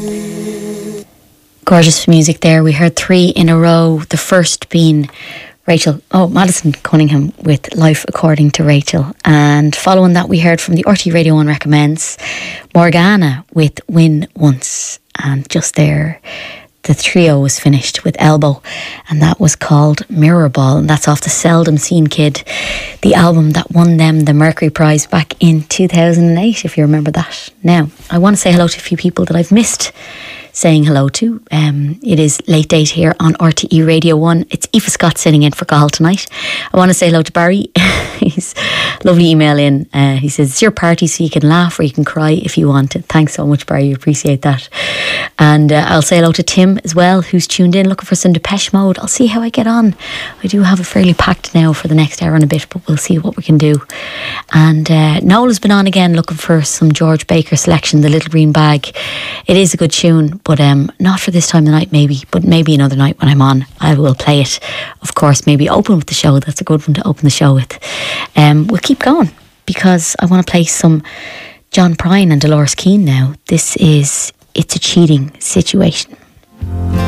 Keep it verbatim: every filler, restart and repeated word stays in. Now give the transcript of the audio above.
Gorgeous music there. We heard three in a row. The first being Rachel, oh, Madison Cunningham with Life According to Rachel. And following that, we heard from the R T E Radio one Recommends, Morgana with Win Once. And just there, the trio was finished with Elbow, and that was called Mirror Ball, and that's off the Seldom Seen Kid, the album that won them the Mercury Prize back in two thousand eight, if you remember that. Now, I want to say hello to a few people that I've missed saying hello to. Um, it is Late Date here on R T E Radio one. It's Aoife Scott sitting in for Cathal tonight. I want to say hello to Barry. He's lovely email in. Uh, he says, it's your party so you can laugh or you can cry if you want it. Thanks so much, Barry. Appreciate that. And uh, I'll say hello to Tim as well, who's tuned in looking for some Depeche Mode. I'll see how I get on. I do have it fairly packed now for the next hour and a bit, but we'll see what we can do. And uh, Noel has been on again looking for some George Baker selection, The Little Green Bag. It is a good tune, but um, not for this time of the night maybe, but maybe another night when I'm on, I will play it. Of course, maybe open with the show. That's a good one to open the show with. Um, we'll keep going because I want to play some John Prine and Dolores Keane now. This is It's a Cheating Situation.